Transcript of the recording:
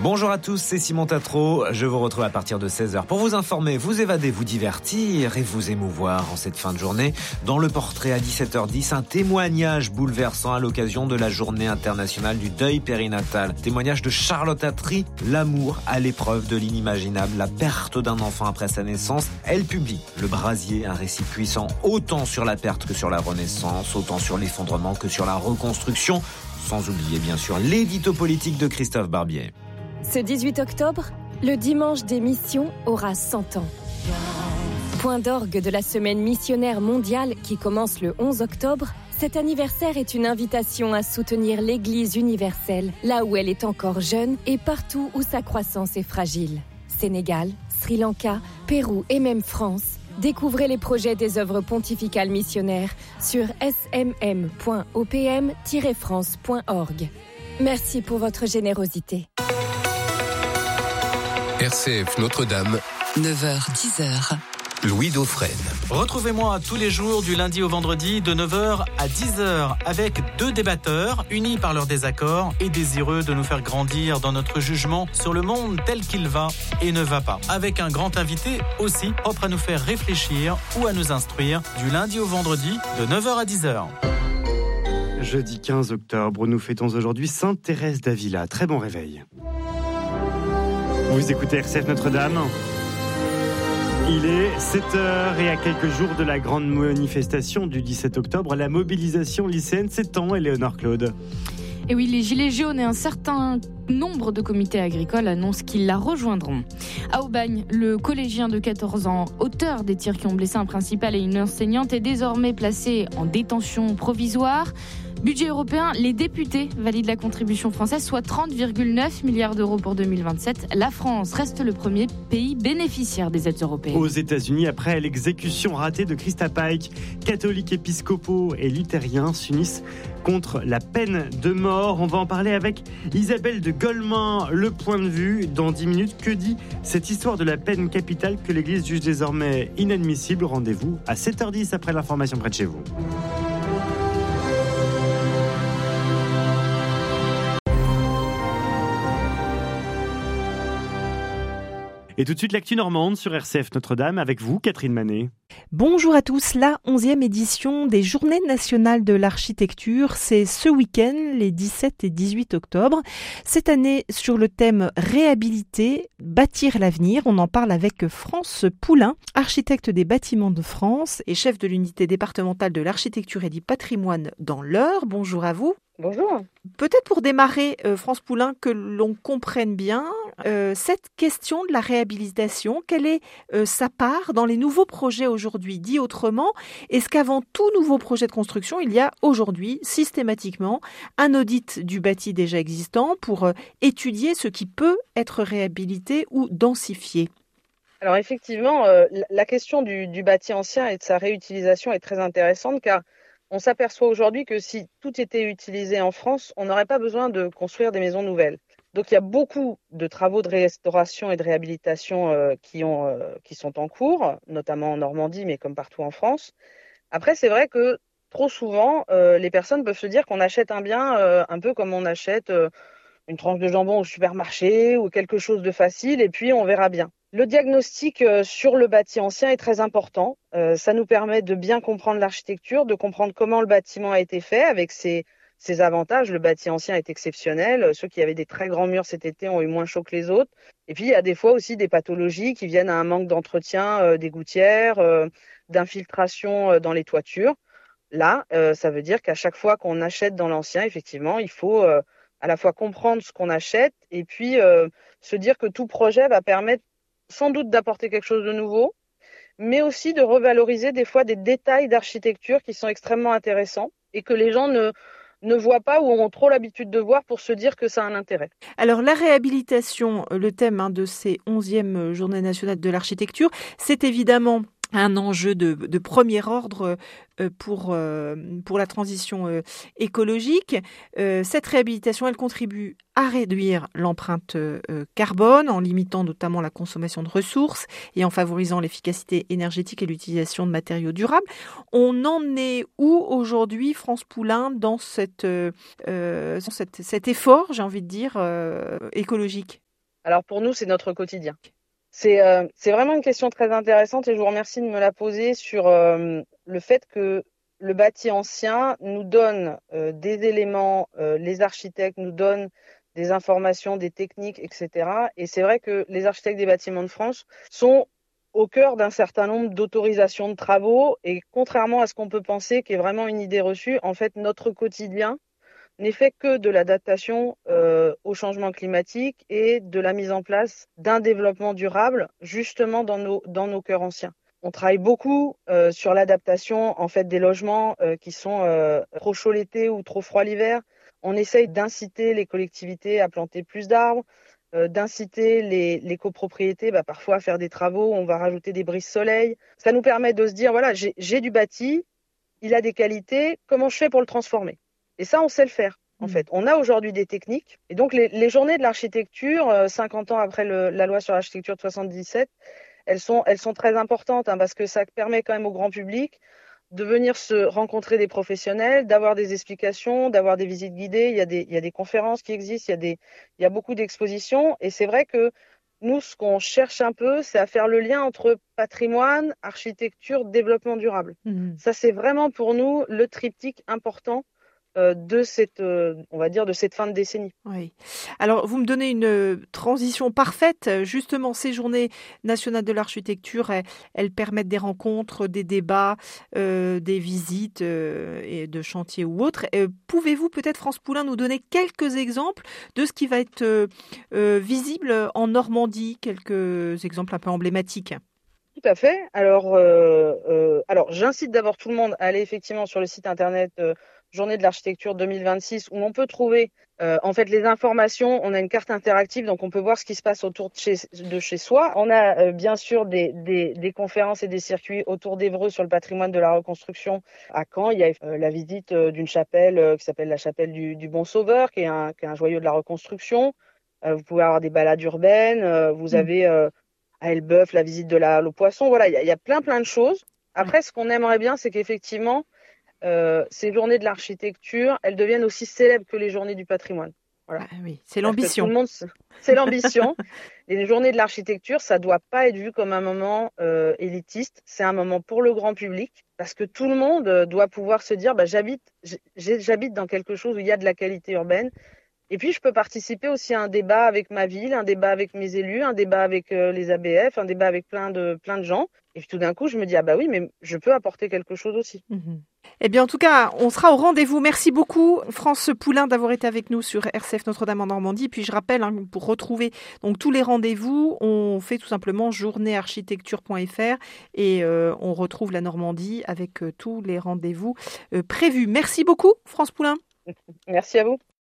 Bonjour à tous, c'est Simon Tatro. Je vous retrouve à partir de 16h pour vous informer, vous évader, vous divertir et vous émouvoir en cette fin de journée. Dans le portrait à 17h10, un témoignage bouleversant à l'occasion de la journée internationale du deuil périnatal. Témoignage de Charlotte Attry, l'amour à l'épreuve de l'inimaginable, la perte d'un enfant après sa naissance. Elle publie Le Brasier, un récit puissant autant sur la perte que sur la renaissance, autant sur l'effondrement que sur la reconstruction. Sans oublier bien sûr l'édito politique de Christophe Barbier. Ce 18 octobre, le dimanche des missions aura 100 ans. Point d'orgue de la semaine missionnaire mondiale qui commence le 11 octobre, cet anniversaire est une invitation à soutenir l'Église universelle, là où elle est encore jeune et partout où sa croissance est fragile. Sénégal, Sri Lanka, Pérou et même France. Découvrez les projets des œuvres pontificales missionnaires sur smm.opm-france.org. Merci pour votre générosité. RCF Notre-Dame, 9h-10h. Louis Dauphren. Retrouvez-moi tous les jours du lundi au vendredi de 9h à 10h avec deux débatteurs unis par leurs désaccords et désireux de nous faire grandir dans notre jugement sur le monde tel qu'il va et ne va pas. Avec un grand invité aussi propre à nous faire réfléchir ou à nous instruire du lundi au vendredi de 9h à 10h. Jeudi 15 octobre, nous fêtons aujourd'hui Sainte Thérèse d'Avila. Très bon réveil. Vous écoutez RCF Notre-Dame. Il est 7h et à quelques jours de la grande manifestation du 17 octobre, la mobilisation lycéenne s'étend, Éléonore Claude. Et oui, les Gilets jaunes et un certain nombre de comités agricoles annoncent qu'ils la rejoindront. À Aubagne, le collégien de 14 ans, auteur des tirs qui ont blessé un principal et une enseignante, est désormais placé en détention provisoire. Budget européen, les députés valident la contribution française, soit 30,9 milliards d'euros pour 2027. La France reste le premier pays bénéficiaire des aides européennes. Aux États-Unis, après l'exécution ratée de Christa Pike, catholiques épiscopaux et luthériens s'unissent contre la peine de mort. On va en parler avec Isabelle de Golemin. Le point de vue dans 10 minutes. Que dit cette histoire de la peine capitale que l'Église juge désormais inadmissible? Rendez-vous à 7h10 après l'information près de chez vous. Et tout de suite, l'actu normande sur RCF Notre-Dame avec vous, Catherine Manet. Bonjour à tous, la 11e édition des Journées nationales de l'architecture, c'est ce week-end, les 17 et 18 octobre. Cette année, sur le thème réhabiliter, bâtir l'avenir, on en parle avec France Poulain, architecte des bâtiments de France et chef de l'unité départementale de l'architecture et du patrimoine dans l'Eure. Bonjour à vous. Bonjour. Peut-être pour démarrer, France Poulain, que l'on comprenne bien cette question de la réhabilitation. Quelle est sa part dans les nouveaux projets aujourd'hui? Dit autrement, est-ce qu'avant tout nouveau projet de construction, il y a aujourd'hui systématiquement un audit du bâti déjà existant pour étudier ce qui peut être réhabilité ou densifié? Alors effectivement, la question du bâti ancien et de sa réutilisation est très intéressante car on s'aperçoit aujourd'hui que si tout était utilisé en France, on n'aurait pas besoin de construire des maisons nouvelles. Donc il y a beaucoup de travaux de restauration et de réhabilitation qui sont en cours, notamment en Normandie, mais comme partout en France. Après, c'est vrai que trop souvent, les personnes peuvent se dire qu'on achète un bien un peu comme on achète une tranche de jambon au supermarché ou quelque chose de facile et puis on verra bien. Le diagnostic sur le bâti ancien est très important. Ça nous permet de bien comprendre l'architecture, de comprendre comment le bâtiment a été fait avec ses avantages. Le bâti ancien est exceptionnel. Ceux qui avaient des très grands murs cet été ont eu moins chaud que les autres. Et puis, il y a des fois aussi des pathologies qui viennent à un manque d'entretien des gouttières, d'infiltration dans les toitures. Là, ça veut dire qu'à chaque fois qu'on achète dans l'ancien, effectivement, il faut à la fois comprendre ce qu'on achète et puis se dire que tout projet va permettre sans doute d'apporter quelque chose de nouveau, mais aussi de revaloriser des fois des détails d'architecture qui sont extrêmement intéressants et que les gens ne voient pas ou ont trop l'habitude de voir pour se dire que ça a un intérêt. Alors la réhabilitation, le thème de ces 11e Journées nationales de l'architecture, c'est évidemment un enjeu de premier ordre pour la transition écologique. Cette réhabilitation, elle contribue à réduire l'empreinte carbone en limitant notamment la consommation de ressources et en favorisant l'efficacité énergétique et l'utilisation de matériaux durables. On en est où aujourd'hui, France Poulain, dans cet effort, j'ai envie de dire, écologique? Alors pour nous, c'est notre quotidien. C'est vraiment une question très intéressante et je vous remercie de me la poser sur le fait que le bâti ancien nous donne des éléments, les architectes nous donnent des informations, des techniques, etc. Et c'est vrai que les architectes des bâtiments de France sont au cœur d'un certain nombre d'autorisations de travaux et contrairement à ce qu'on peut penser, qui est vraiment une idée reçue, en fait, notre quotidien n'est fait que de l'adaptation au changement climatique et de la mise en place d'un développement durable, justement dans nos cœurs anciens. On travaille beaucoup sur l'adaptation en fait des logements qui sont trop chauds l'été ou trop froids l'hiver. On essaye d'inciter les collectivités à planter plus d'arbres, d'inciter les copropriétés parfois à faire des travaux. On va rajouter des brises soleil. Ça nous permet de se dire voilà, j'ai du bâti, il a des qualités, comment je fais pour le transformer? Et ça, on sait le faire. En fait, on a aujourd'hui des techniques. Et donc, les journées de l'architecture, 50 ans après la loi sur l'architecture de 77, elles sont très importantes parce que ça permet quand même au grand public de venir se rencontrer des professionnels, d'avoir des explications, d'avoir des visites guidées. Il y a des conférences qui existent, il y a beaucoup d'expositions. Et c'est vrai que nous, ce qu'on cherche un peu, c'est à faire le lien entre patrimoine, architecture, développement durable. Ça, c'est vraiment pour nous le triptyque important de cette, on va dire, de cette fin de décennie. Oui. Alors, vous me donnez une transition parfaite. Justement, ces journées nationales de l'architecture, elles permettent des rencontres, des débats, des visites et de chantiers ou autres. Pouvez-vous peut-être, France Poulain, nous donner quelques exemples de ce qui va être visible en Normandie, quelques exemples un peu emblématiques? Tout à fait. Alors, j'incite d'abord tout le monde à aller effectivement sur le site internet Journée de l'architecture 2026 où on peut trouver en fait les informations. On a une carte interactive, donc on peut voir ce qui se passe autour de chez soi. On a bien sûr des conférences et des circuits autour d'Évreux sur le patrimoine de la reconstruction. À Caen, il y a la visite d'une chapelle qui s'appelle la chapelle du Bon Sauveur, qui est un joyau de la reconstruction. Vous pouvez avoir des balades urbaines. Vous avez à Elbeuf, la visite de la halle aux poissons. Voilà, il y a plein de choses. Après, ce qu'on aimerait bien, c'est qu'effectivement, ces journées de l'architecture, elles deviennent aussi célèbres que les journées du patrimoine. Voilà. Ah oui, c'est l'ambition. C'est l'ambition. Les journées de l'architecture, ça doit pas être vu comme un moment élitiste. C'est un moment pour le grand public parce que tout le monde doit pouvoir se dire, j'habite dans quelque chose où il y a de la qualité urbaine. Et puis, je peux participer aussi à un débat avec ma ville, un débat avec mes élus, un débat avec les ABF, un débat avec plein de gens. Et puis, tout d'un coup, je me dis, oui, mais je peux apporter quelque chose aussi. Eh bien, en tout cas, on sera au rendez-vous. Merci beaucoup, France Poulain, d'avoir été avec nous sur RCF Notre-Dame en Normandie. Puis, je rappelle, pour retrouver donc tous les rendez-vous, on fait tout simplement journéearchitecture.fr et on retrouve la Normandie avec tous les rendez-vous prévus. Merci beaucoup, France Poulain. Merci à vous.